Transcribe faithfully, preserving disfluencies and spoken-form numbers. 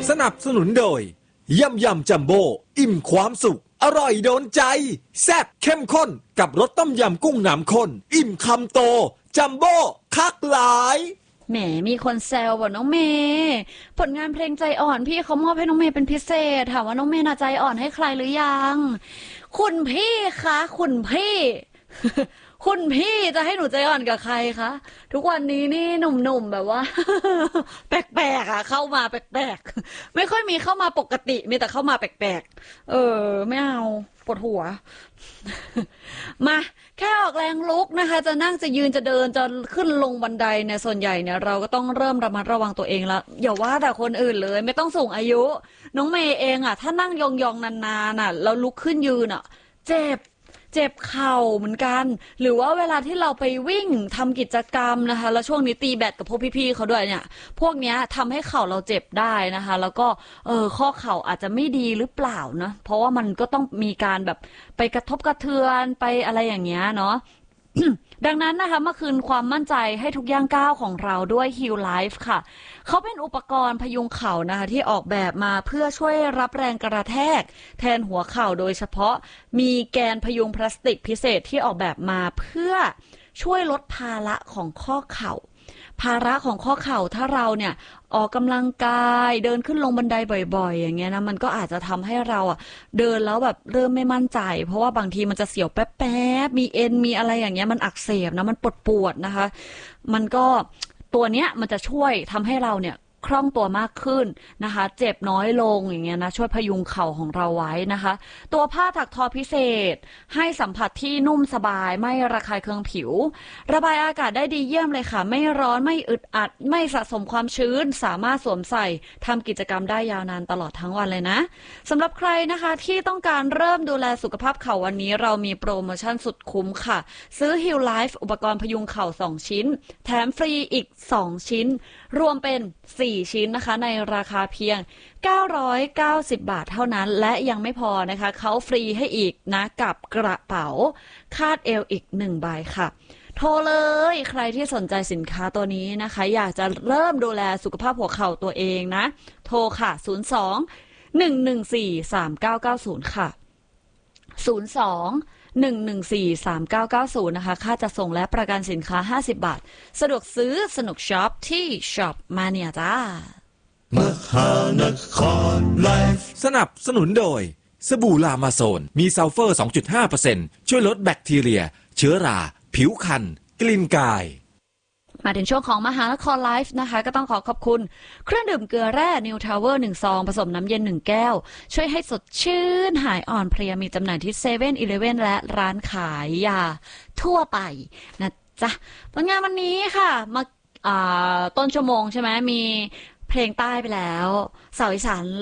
สนับสนุนโดยยำยำจัมโบ้อิ่มความสุขอร่อยโดนใจแซ่บเข้มข้นกับรสต้มยำกุ้งน้ำข้นอิ่มคำโตจัมโบ้คักหลายแหมมีคนแซวบอกน้องเมย์ผลงานเพลงใจอ่อนพี่เขามอบให้น้องเมย์เป็นพิเศษถามว่าน้องเมย์น่าใจอ่อนให้ใครหรือยังคุณพี่คะคุณพี่ คุณพี่จะให้หนูใจอ่อนกับใครคะทุกวันนี้นี่หนุ่มๆแบบว่า แปลกๆอ่ะเข้ามาแปลกๆไม่ค่อยมีเข้ามาปกติมีแต่เข้ามาแปลกๆเออไม่เอาปวดหัว มาแค่ออกแรงลุกนะคะจะนั่งจะยืนจะเดินจะขึ้นลงบันไดเนี่ยส่วนใหญ่เนี่ยเราก็ต้องเริ่มระมัดระวังตัวเองแล้วอย่าว่าแต่คนอื่นเลยไม่ต้องสูงอายุน้องเมย์เองอ่ะถ้านั่งยองๆนานๆน่ะแล้วลุกขึ้นยืนอ่ะเจ็บเจ็บเข่าเหมือนกันหรือว่าเวลาที่เราไปวิ่งทำกิจกรรมนะคะแล้วช่วงนี้ตีแบดกับพวกพี่ๆเขาด้วยเนี่ยพวกเนี้ยทำให้เข่าเราเจ็บได้นะคะแล้วก็เออข้อเข่าอาจจะไม่ดีหรือเปล่านะเพราะว่ามันก็ต้องมีการแบบไปกระทบกระเทือนไปอะไรอย่างเงี้ยเนาะ ดังนั้นนะคะมาคืนความมั่นใจให้ทุกย่างก้าวของเราด้วย Heal Life ค่ะเขาเป็นอุปกรณ์พยุงเข่านะคะที่ออกแบบมาเพื่อช่วยรับแรงกระแทกแทนหัวเข่าโดยเฉพาะมีแกนพยุงพลาสติกพิเศษที่ออกแบบมาเพื่อช่วยลดภาระของข้อเข่าภาระของข้อเข่าถ้าเราเนี่ยออกกำลังกายเดินขึ้นลงบันไดบ่อยๆอย่างเงี้ยนะมันก็อาจจะทำให้เราอ่ะเดินแล้วแบบเริ่มไม่มั่นใจเพราะว่าบางทีมันจะเสียวแป๊บๆมีเอ็นมีอะไรอย่างเงี้ยมันอักเสบนะมันปวดปวดนะคะมันก็ตัวเนี้ยมันจะช่วยทำให้เราเนี่ยคล่องตัวมากขึ้นนะคะเจ็บน้อยลงอย่างเงี้ยนะช่วยพยุงเข่าของเราไว้นะคะตัวผ้าถักทอพิเศษให้สัมผัสที่นุ่มสบายไม่ระคายเคืองผิวระบายอากาศได้ดีเยี่ยมเลยค่ะไม่ร้อนไม่อึดอัดไม่สะสมความชื้นสามารถสวมใส่ทำกิจกรรมได้ยาวนานตลอดทั้งวันเลยนะสำหรับใครนะคะที่ต้องการเริ่มดูแลสุขภาพเข่าวันนี้เรามีโปรโมชั่นสุดคุ้มค่ะซื้อ Heal Life อุปกรณ์พยุงเข่าสองชิ้นแถมฟรีอีกสองชิ้นรวมเป็นสี่ชิ้นนะคะในราคาเพียงเก้าร้อยเก้าสิบบาทเท่านั้นและยังไม่พอนะคะเขาฟรีให้อีกนะกับกระเป๋าคาดเอวอีกหนึ่งใบค่ะโทรเลยใครที่สนใจสินค้าตัวนี้นะคะอยากจะเริ่มดูแลสุขภาพหัวเข่าตัวเองนะโทรค่ะศูนย์ สอง หนึ่ง หนึ่ง สี่ สาม เก้า เก้า ศูนย์ค่ะศูนย์ สอง หนึ่ง หนึ่ง สี่ สาม เก้า เก้า ศูนย์นะคะค่าจัดส่งและประกันสินค้าห้าสิบบาทสะดวกซื้อสนุกช็อปที่ช็อปมาเนียจ้ามหานครไลฟ์สนับสนุนโดยสบู่ลามาโซนมีซัลเฟอร์ สองจุดห้าเปอร์เซ็นต์ ช่วยลดแบคทีเรียเชื้อราผิวคันกลิ่นกายมาถึงช่วงของมหานครไลฟ์นะคะก็ต้องขอขอบคุณเครื่องดื่มเกลือแร่นิวทาวเวอร์หนึ่งซองผสมน้ำเย็นหนึ่งแก้วช่วยให้สดชื่นหายอ่อนเพลียมีจำหน่ายที่เซเว่นอีเลฟเว่นและร้านขายยาทั่วไปนะจ๊ะผลงานวันนี้ค่ะมาต้นชั่วโมงใช่ไหมมีเพลงใต้ไปแล้วสาวอีสาน